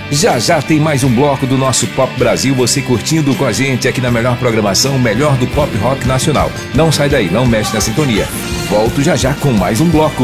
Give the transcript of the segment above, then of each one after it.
Já já tem mais um bloco do nosso Pop Brasil, você curtindo com a gente aqui na melhor programação, o melhor do pop rock nacional. Não sai daí, não mexe na sintonia. Volto já já com mais um bloco.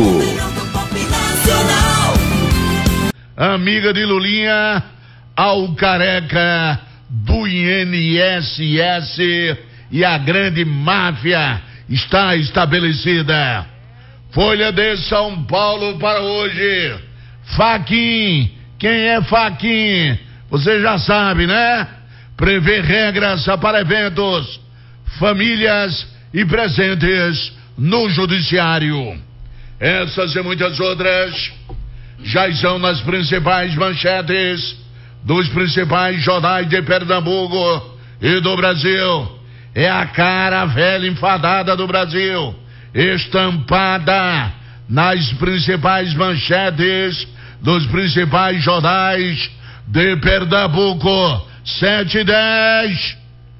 Amiga de Lulinha, ao careca do INSS e a grande máfia está estabelecida. Folha de São Paulo para hoje. Faquin, quem é Faquin? Você já sabe, né? Prevê regras para eventos, famílias e presentes no judiciário. Essas e muitas outras já estão nas principais manchetes dos principais jornais de Pernambuco e do Brasil. É a cara velha enfadada do Brasil, estampada nas principais manchetes dos principais jornais de Pernambuco. 7h10,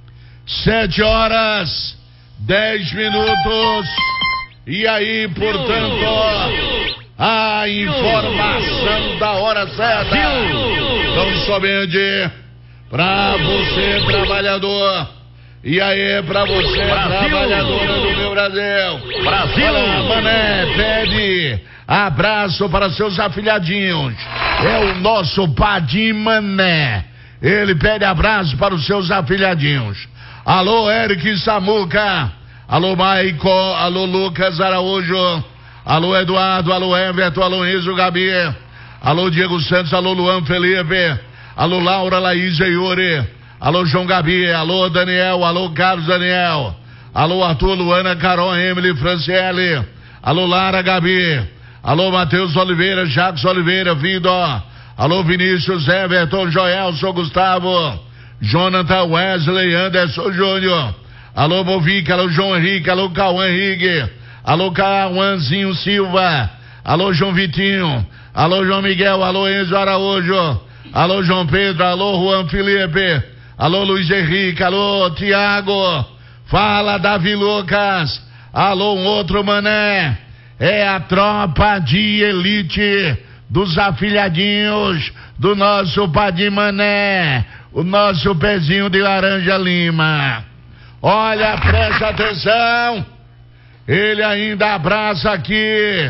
7h10. E aí, portanto, a informação da hora certa. Então, somente pra você, trabalhador. E aí, pra você, trabalhadora do meu Brasil. Olha, Mané, pede abraço para seus afilhadinhos. É o nosso Padim Mané. Ele pede abraço para os seus afilhadinhos. Alô, Eric Samuca. Alô, Maico. Alô, Lucas Araújo. Alô, Eduardo. Alô, Everton. Alô, Enzo Gabi. Alô, Diego Santos. Alô, Luan Felipe. Alô, Laura, Laís e Yuri. Alô, João Gabi. Alô, Daniel. Alô, Carlos Daniel. Alô, Arthur, Luana, Carol, Emily, Franciele. Alô, Lara, Gabi. Alô, Matheus Oliveira, Jacques Oliveira, Vitor. Alô, Vinícius, Everton, Joelson, Gustavo, Jonathan, Wesley, Anderson Júnior. Alô, Movica, alô, João Henrique, alô, Cauã Henrique. Alô, Cauãzinho Silva. Alô, João Vitinho. Alô, João Miguel, alô, Enzo Araújo. Alô, João Pedro, alô, Juan Felipe. Alô, Luiz Henrique, alô, Tiago. Fala, Davi Lucas. Alô, um outro Mané. É a tropa de elite dos afilhadinhos do nosso Padim Mané, o nosso pezinho de laranja Lima. Olha, presta atenção. Ele ainda abraça aqui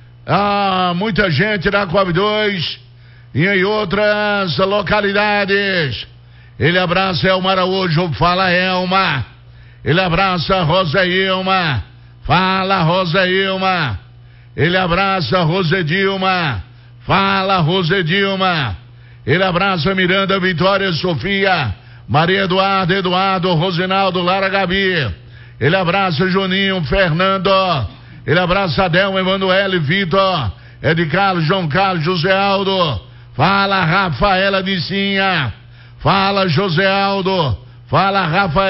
muita gente da Coab2 e em outras localidades. Ele abraça Elma Araújo, fala Elma. Ele abraça Rosa Ilma, fala Rosa Ilma. Ele abraça Rosedilma, fala Rosedilma. Ele abraça Miranda, Vitória, Sofia, Maria Eduardo, Eduardo, Rosinaldo, Lara Gabi. Ele abraça Juninho, Fernando. Ele abraça Adelma, Emanuele, Vitor, Ed Carlos, João Carlos, José Aldo. Fala Rafaela Nicinha, fala José Aldo, fala Rafael.